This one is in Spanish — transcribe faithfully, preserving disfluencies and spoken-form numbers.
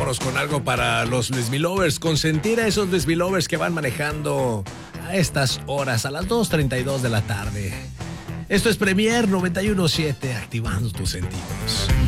vámonos con algo para los Lesmilovers. Consentir a esos Lesmilovers que van manejando a estas horas, a las dos treinta y dos de la tarde. Esto es Premier noventa y uno punto siete, activando tus sentidos.